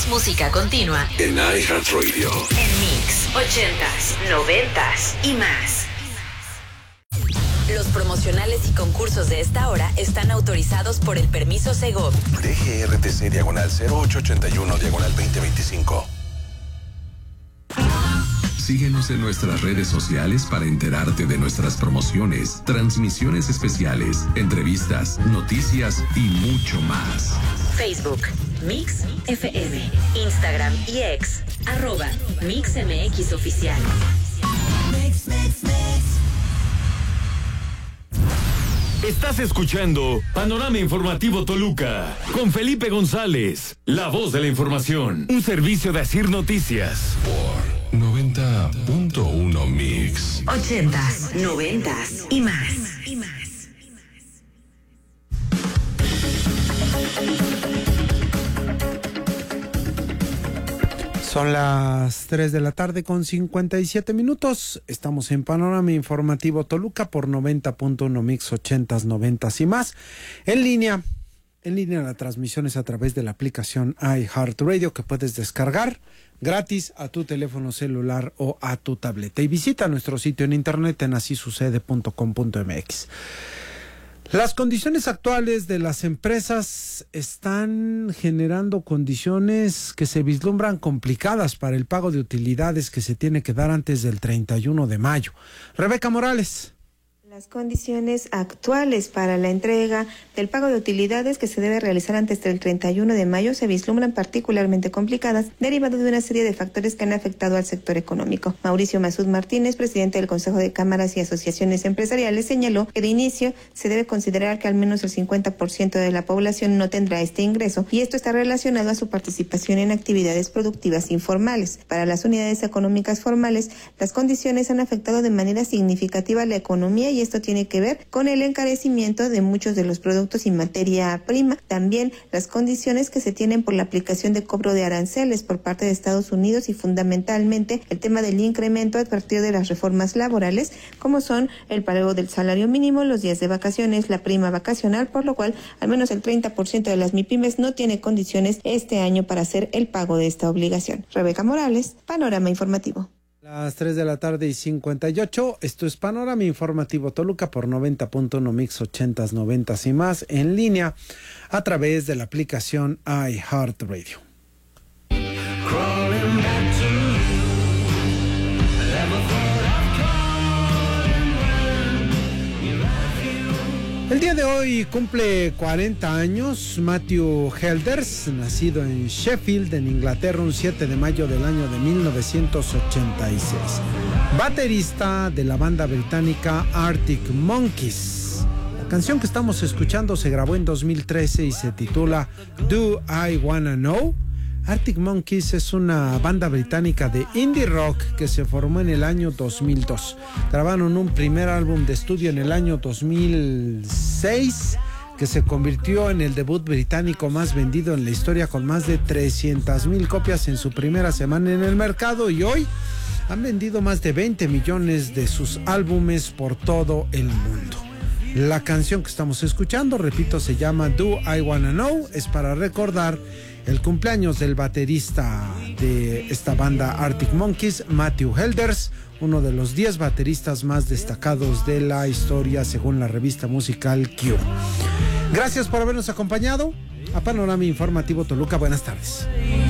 Más música continua en iHeartRadio. En Mix 80s, 90s y más. Los promocionales y concursos de esta hora están autorizados por el permiso Segov. DGRTC/0881/2025. Síguenos en nuestras redes sociales para enterarte de nuestras promociones, transmisiones especiales, entrevistas, noticias y mucho más. Facebook, Mix FM, Instagram y X, @MixMXOficial. Estás escuchando Panorama Informativo Toluca con Felipe González, la voz de la información, un servicio de Asir Noticias. Por 90.1 Mix. 80s, 90s y más. Son las 3 de la tarde con 57 minutos. Estamos en Panorama Informativo Toluca por 90.1 Mix, 80s, 90s y más. En línea la transmisión es a través de la aplicación iHeartRadio que puedes descargar gratis a tu teléfono celular o a tu tableta. Y visita nuestro sitio en internet en asisucede.com.mx. Las condiciones actuales de las empresas están generando condiciones que se vislumbran complicadas para el pago de utilidades que se tiene que dar antes del 31 de mayo. Rebeca Morales. Las condiciones actuales para la entrega del pago de utilidades que se debe realizar antes del 31 de mayo se vislumbran particularmente complicadas, derivado de una serie de factores que han afectado al sector económico. Mauricio Masud Martínez, presidente del Consejo de Cámaras y Asociaciones Empresariales, señaló que de inicio se debe considerar que al menos el 50% de la población no tendrá este ingreso, y esto está relacionado a su participación en actividades productivas informales. Para las unidades económicas formales, las condiciones han afectado de manera significativa la economía, y esto tiene que ver con el encarecimiento de muchos de los productos y materia prima. También las condiciones que se tienen por la aplicación de cobro de aranceles por parte de Estados Unidos, y fundamentalmente el tema del incremento a partir de las reformas laborales, como son el pago del salario mínimo, los días de vacaciones, la prima vacacional, por lo cual al menos el 30% de las MIPYMES no tiene condiciones este año para hacer el pago de esta obligación. Rebeca Morales, Panorama Informativo. Las 3 de la tarde y 58, esto es Panorama Informativo Toluca por 90.1 Mix, 80s, 90s y más, en línea a través de la aplicación iHeartRadio. El día de hoy cumple 40 años Matthew Helders, nacido en Sheffield, en Inglaterra, un 7 de mayo del año de 1986. Baterista de la banda británica Arctic Monkeys. La canción que estamos escuchando se grabó en 2013 y se titula Do I Wanna Know. Arctic Monkeys es una banda británica de indie rock que se formó en el año 2002. Grabaron un primer álbum de estudio en el año 2006 que se convirtió en el debut británico más vendido en la historia, con más de 300,000 copias en su primera semana en el mercado, y hoy han vendido más de 20 millones de sus álbumes por todo el mundo. La canción que estamos escuchando, repito, se llama Do I Wanna Know. Es para recordar el cumpleaños del baterista de esta banda Arctic Monkeys, Matthew Helders, uno de los 10 bateristas más destacados de la historia según la revista musical Q. Gracias por habernos acompañado a Panorama Informativo Toluca. Buenas tardes.